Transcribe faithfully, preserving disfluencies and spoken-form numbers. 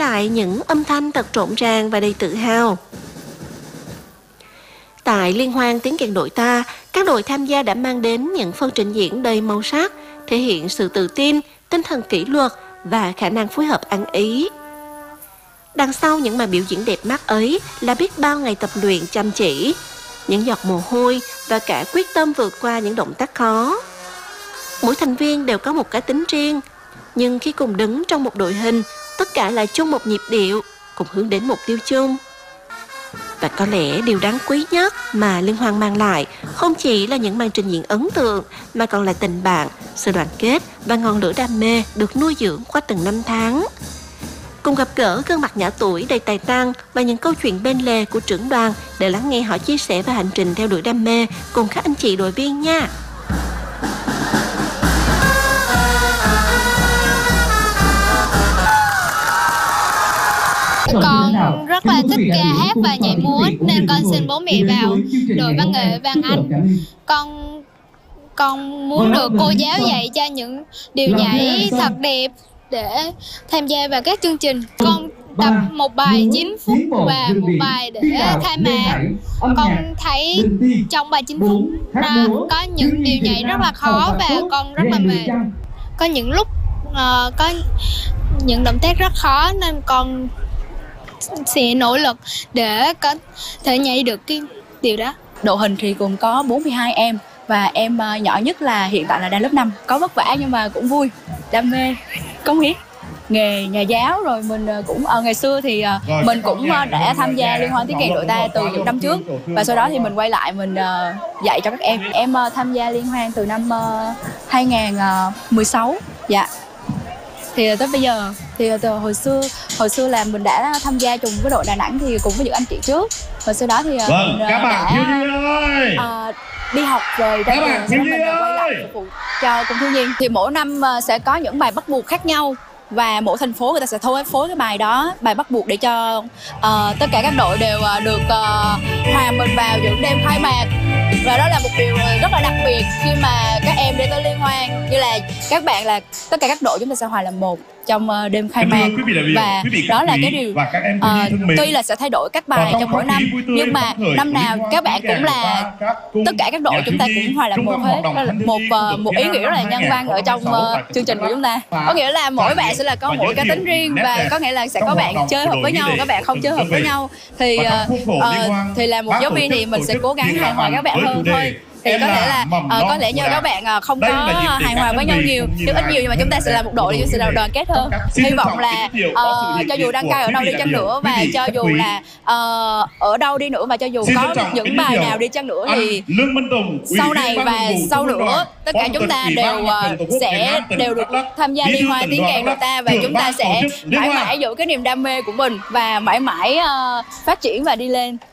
lại những âm thanh thật rộn ràng và đầy tự hào. Tại Liên hoan tiếng kèn đội ta, các đội tham gia đã mang đến những phần trình diễn đầy màu sắc, thể hiện sự tự tin, tinh thần kỷ luật và khả năng phối hợp ăn ý. Đằng sau những màn biểu diễn đẹp mắt ấy là biết bao ngày tập luyện chăm chỉ, những giọt mồ hôi và cả quyết tâm vượt qua những động tác khó. Mỗi thành viên đều có một cá tính riêng, nhưng khi cùng đứng trong một đội hình, tất cả lại chung một nhịp điệu, cùng hướng đến mục tiêu chung. Và có lẽ điều đáng quý nhất mà Liên hoan mang lại không chỉ là những màn trình diễn ấn tượng, mà còn là tình bạn, sự đoàn kết và ngọn lửa đam mê được nuôi dưỡng qua từng năm tháng. Cùng gặp gỡ gương mặt nhỏ tuổi đầy tài năng và những câu chuyện bên lề của trưởng đoàn để lắng nghe họ chia sẻ về hành trình theo đuổi đam mê cùng các anh chị đội viên nha. Con rất là thích ca hát và nhảy múa nên con xin bố mẹ vào đội văn nghệ Vang Anh. Con con muốn được cô giáo dạy cho những điều nhảy thật đẹp để tham gia vào các chương trình. Con tập một bài chín phút và một bài để khai mạc. Con thấy trong bài chín phút nó có những điều nhảy rất là khó và con rất là mệt. Có những lúc uh, có những động tác rất khó nên con sẽ nỗ lực để có thể nhảy được cái điều đó. Đội hình thì gồm có bốn mươi hai em và em nhỏ nhất là hiện tại là đang lớp năm. Có vất vả nhưng mà cũng vui, đam mê, cống hiến. Nghề nhà giáo rồi mình cũng ở ngày xưa thì rồi, mình cũng đã tham gia Liên hoan tiếng kèn đội ta từ những năm trước và sau đó thì mình quay lại mình dạy cho các em. Em tham gia Liên hoan từ năm hai nghìn không trăm mười sáu. Dạ. Thì tới bây giờ thì từ hồi xưa hồi xưa là mình đã tham gia chung với đội Đà Nẵng thì cùng với những anh chị trước, và sau đó thì vâng, mình các bạn đã uh, đi học rồi đây rồi sau đó mình quay lại phục vụ cho cùng thiếu nhi. Thì mỗi năm sẽ có những bài bắt buộc khác nhau và mỗi thành phố người ta sẽ phối phối cái bài đó, bài bắt buộc để cho uh, tất cả các đội đều uh, được uh, hòa mình vào những đêm khai mạc. Và đó là một điều rất là đặc biệt khi mà các em đi tới Liên hoan, như là các bạn là tất cả các đội chúng ta sẽ hòa làm một trong đêm khai mạc. Và đó là cái điều uh, tuy là sẽ thay đổi các bài trong mỗi năm nhưng mà năm nào các bạn cũng là tất cả các đội chúng ta cũng hòa làm một hết. Đó là một uh, một ý nghĩa rất là nhân văn ở trong uh, chương trình của chúng ta. Có nghĩa là mỗi bạn sẽ là có mỗi cá tính riêng và có nghĩa là sẽ có bạn chơi hợp với nhau, các bạn không chơi hợp với nhau. Thì uh, uh, thì là một giáo viên thì mình sẽ cố gắng hài hòa các bạn hơn thôi. Thì có thể là uh, có lẽ như các bạn uh, không có hài hòa với nhau nhiều nhưng ít nhiều nhưng mà chúng ta sẽ là một đội, chúng ta sẽ là đoàn kết hơn. Hy vọng là uh, cho dù đăng cai ở đâu đi chăng nữa và cho dù là uh, ở đâu đi nữa và cho dù có những bài nào đi chăng nữa thì sau này và sau nữa tất cả chúng ta đều uh, sẽ đều được tham gia Liên hoan tiếng kèn đội ta và chúng ta sẽ mãi mãi giữ cái niềm đam mê của mình và mãi mãi uh, phát triển và đi lên.